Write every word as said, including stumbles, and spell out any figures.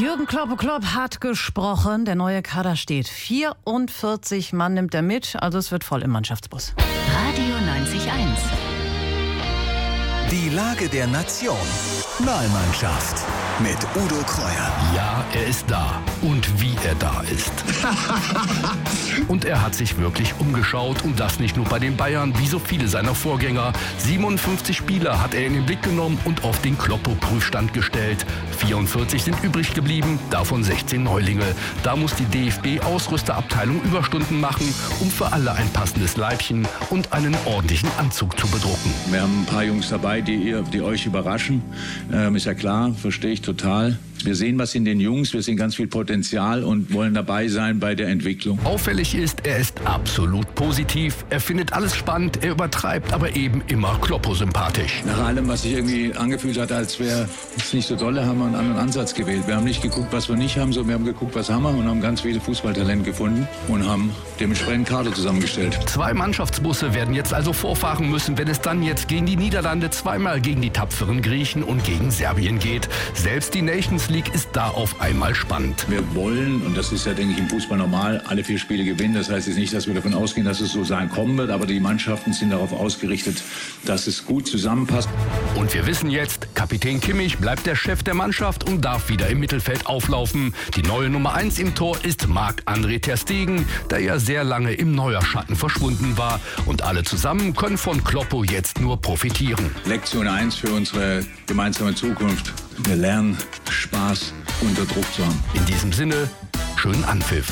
Jürgen Klopp Klopp hat gesprochen. Der neue Kader steht. vierundvierzig Mann nimmt er mit, also es wird voll im Mannschaftsbus. Radio neunzig Komma eins. Die Lage der Nation. Nationalmannschaft mit Udo Kreuer. Ja, er ist da. Und wie er da ist. Und er hat sich wirklich umgeschaut. Und das nicht nur bei den Bayern, wie so viele seiner Vorgänger. siebenundfünfzig Spieler hat er in den Blick genommen und auf den Kloppo-Prüfstand gestellt. vierundvierzig sind übrig geblieben, davon sechzehn Neulinge. Da muss die D F B-Ausrüsterabteilung Überstunden machen, um für alle ein passendes Leibchen und einen ordentlichen Anzug zu bedrucken. Wir haben ein paar Jungs dabei, die, ihr, die euch überraschen. Ähm, ist ja klar, verstehe ich total. Wir sehen was in den Jungs, wir sehen ganz viel Potenzial und wollen dabei sein bei der Entwicklung. Auffällig ist, er ist absolut positiv. Er findet alles spannend, er übertreibt aber eben immer Kloppo-sympathisch. Nach allem, was sich irgendwie angefühlt hat, als wäre es nicht so dolle, haben wir einen anderen Ansatz gewählt. Wir haben nicht geguckt, was wir nicht haben, sondern wir haben geguckt, was haben wir und haben ganz viele Fußballtalente gefunden und haben dementsprechend Kader zusammengestellt. Zwei Mannschaftsbusse werden jetzt also vorfahren müssen, wenn es dann jetzt gegen die Niederlande, zweimal gegen die tapferen Griechen und gegen Serbien geht. Selbst die Nations League ist da auf einmal spannend. Wir wollen, und das ist ja, denke ich, im Fußball normal, alle vier Spiele gewinnen. Das heißt jetzt nicht, dass wir davon ausgehen, dass es so sein kommen wird, aber die Mannschaften sind darauf ausgerichtet, dass es gut zusammenpasst. Und wir wissen jetzt, Kapitän Kimmich bleibt der Chef der Mannschaft und darf wieder im Mittelfeld auflaufen. Die neue Nummer eins im Tor ist Marc-André ter Stegen, der ja sehr lange im Neuerschatten verschwunden war. Und alle zusammen können von Kloppo jetzt nur profitieren. Lektion eins für unsere gemeinsame Zukunft. Wir lernen, Spaß unter Druck zu haben. In diesem Sinne, schönen Anpfiff.